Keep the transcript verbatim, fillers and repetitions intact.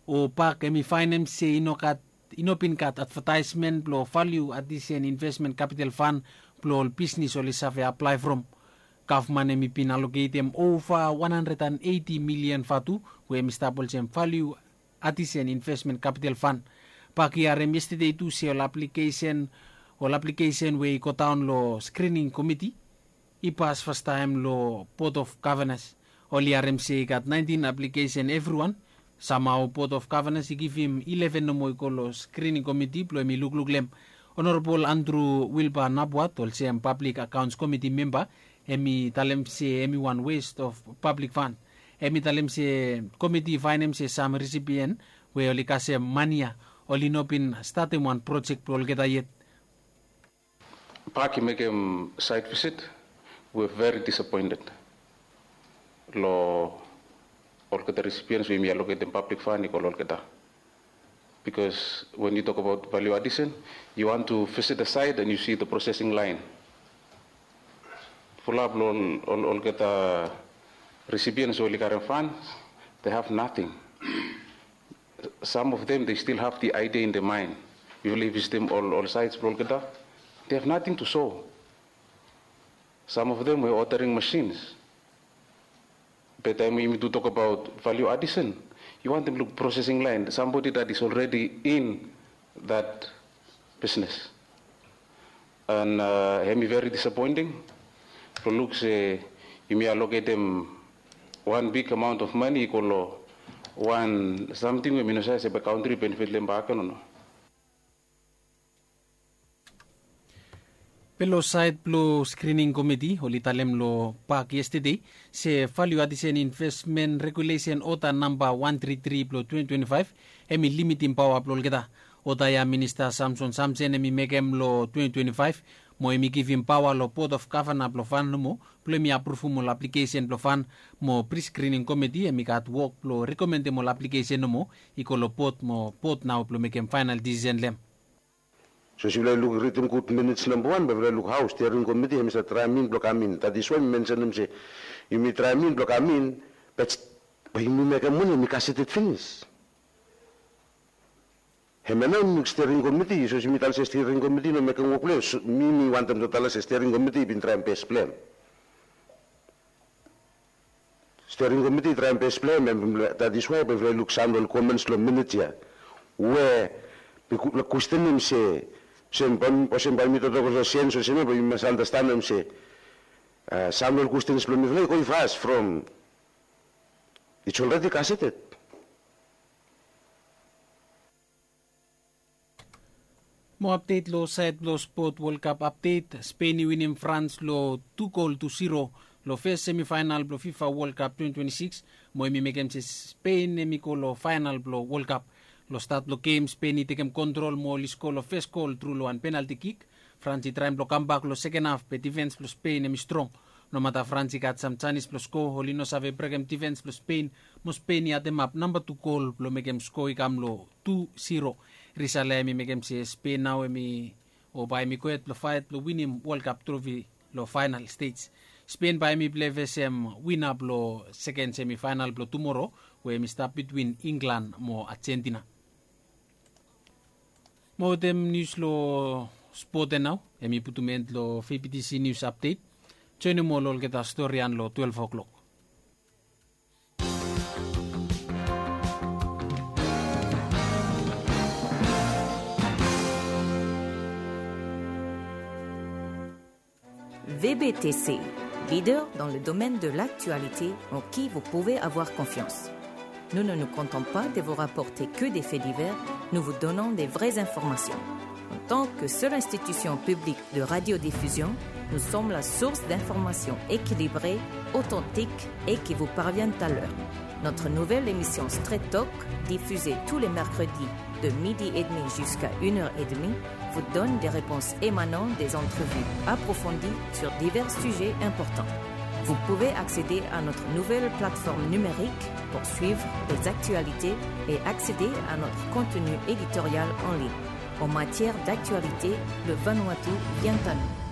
o pa kemi finance se inokat inopinkat advertisement plo value addition investment capital fund plo business oli save apply from government emi pin allocate over one hundred eighty million fatu we emi staples em value addition investment capital fund pakiarem yesterday tu se ol application ol application we ko town lo screening committee ipas first time lo board of governors oli R M C got nineteen application everyone somehow board of governors give him eleven no mo lo screening committee plo emi lugluglem honorable Andrew Wilbur Nabwat ol sem public accounts committee member emi talem se emi one waste of public fund emi talem se committee finance some recipient we oli kase mania oli nopin start one project plo getayet Paki make a site visit. We're very disappointed. Lo all the recipients we allocate in public fund all get because when you talk about value addition, you want to visit the site and you see the processing line. Full up all all, all get recipients who current funds, they have nothing. Some of them they still have the idea in their mind. You will visit them all all sites all get they have nothing to show. Some of them were ordering machines. But then when you talk about value addition, you want them to look processing line, somebody that is already in that business. And uh, it very disappointing. For looks, uh, you may allocate them one big amount of money equal one something we may say a country benefit them back or no. Pelo side plo screening committee holi talem lo pak yesterday se value addition investment regulation ota number one thirty-three plo twenty twenty-five emi limiting power plo geta ota ya minister Samson Samson emi megem lo twenty twenty-five mo emi giving power lo board of governor plo fan mo plo emi approve mo application plo fan mo pre-screening committee emi kat work plo recommend mo application mo iko lo pot mo pot now plo megem final decision lem. So si vile look written good minutes number one, but vile look house steering committee, hemi sa try min block amin. That is why we mention him say, you may try min block amin, but but you make a money, you can't it finish. Hemi na yung steering committee, so si mi tal sa steering committee no make a work plan. So, mi mi want them to tell us steering committee bin try and best plan. Steering committee try and best plan, that is why we vile look sample comments lo minutes ya, where the question him say. Sempre sempre mi tot cosa senso sempre poi mi understand him say uh, Samuel questions from me going fast from it's already cassetted. Mo update lo set lo sport World Cup update Spain winning France lo two goal to zero lo first semi-final lo FIFA World Cup twenty twenty-six mo imi megem se Spain emi ko lo final lo World Cup lo start lo game Spain itekem control mo lisko lo first goal through lo an penalty kick France try lo comeback lo second half pe defense lo Spain emi strong no mata France got some chance lo score holino save pregem defense lo Spain mo Spain ya the map number two goal lo megem score ikam lo two zero risale emi megem se Spain now emi o by mi koet lo fight lo winning World Cup trophy lo final stage Spain by mi play vesem win up lo second semi final lo tomorrow we mi start between England mo Argentina. Mo dem news lo sport now, emi putument lo V P T C news update. Join mo lol kita storyan lo twelve o'clock. V B T C, leader dans le domaine de l'actualité en qui vous pouvez avoir confiance. Nous ne nous comptons pas de vous rapporter que des faits divers, nous vous donnons des vraies informations. En tant que seule institution publique de radiodiffusion, nous sommes la source d'informations équilibrées, authentiques et qui vous parviennent à l'heure. Notre nouvelle émission Straight Talk, diffusée tous les mercredis de midi et demi jusqu'à une heure et demie, vous donne des réponses émanant des entrevues approfondies sur divers sujets importants. Vous pouvez accéder à notre nouvelle plateforme numérique pour suivre les actualités et accéder à notre contenu éditorial en ligne. En matière d'actualité, le Vanuatu vient à nous.